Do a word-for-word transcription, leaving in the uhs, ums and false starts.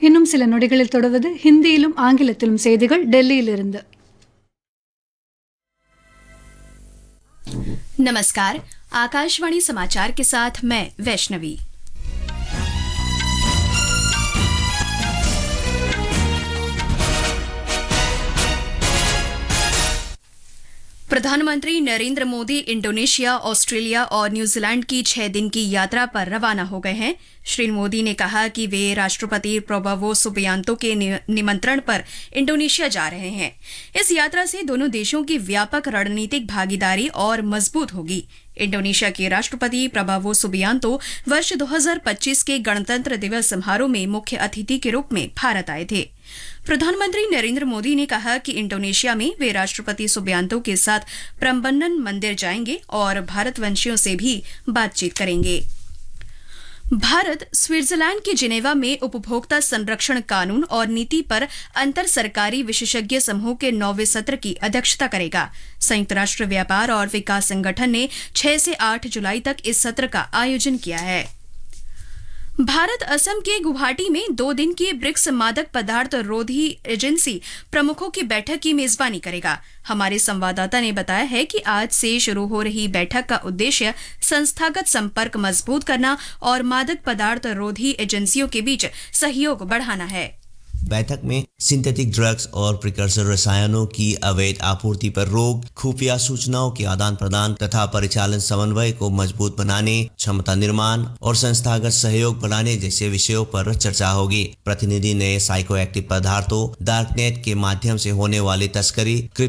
இன்னும் சில நொடிகளில் தொடர்வது ஹிந்தியிலும் ஆங்கிலத்திலும் செய்திகள் டெல்லியிலிருந்து. नमस्कार, आकाशवाणी समाचार के साथ मैं वैष्णवी। प्रधानमंत्री नरेंद्र मोदी इंडोनेशिया, ऑस्ट्रेलिया और न्यूजीलैंड की छह दिन की यात्रा पर रवाना हो गए हैं। श्री मोदी ने कहा कि वे राष्ट्रपति प्रबोवो सुबियांतो के निमंत्रण पर इंडोनेशिया जा रहे हैं। इस यात्रा से दोनों देशों की व्यापक रणनीतिक भागीदारी और मजबूत होगी। इंडोनेशिया के राष्ट्रपति प्रबोवो सुबियांतो वर्ष दो हज़ार पच्चीस के गणतंत्र दिवस समारोह में मुख्य अतिथि के रूप में भारत आए थे। प्रधानमंत्री नरेंद्र मोदी ने कहा कि इंडोनेशिया में वे राष्ट्रपति सुबियांतो के साथ प्रम्बनन मंदिर जाएंगे और भारतवंशियों से भी बातचीत करेंगे। भारत स्विट्जरलैंड के जिनेवा में उपभोक्ता संरक्षण कानून और नीति पर अंतर सरकारी विशेषज्ञ समूह के नौवें सत्र की अध्यक्षता करेगा। संयुक्त राष्ट्र व्यापार और विकास संगठन ने छह से आठ जुलाई तक इस सत्र का आयोजन किया है। भारत असम के गुवाहाटी में दो दिन की ब्रिक्स मादक पदार्थ रोधी एजेंसी प्रमुखों की बैठक की मेजबानी करेगा। हमारे संवाददाता ने बताया है कि आज से शुरू हो रही बैठक का उद्देश्य संस्थागत संपर्क मजबूत करना और मादक पदार्थ रोधी एजेंसियों के बीच सहयोग बढ़ाना है। बैठक में सिंथेटिक ड्रग्स और प्रिकर्सर रसायनों की अवैध आपूर्ति पर रोक, खुफिया सूचनाओं के आदान प्रदान तथा परिचालन समन्वय को मजबूत बनाने, क्षमता निर्माण और संस्थागत सहयोग बढ़ाने जैसे विषयों पर चर्चा होगी। प्रतिनिधि ने साइको एक्टिव पदार्थों, डार्कनेट के माध्यम से होने वाली तस्करी,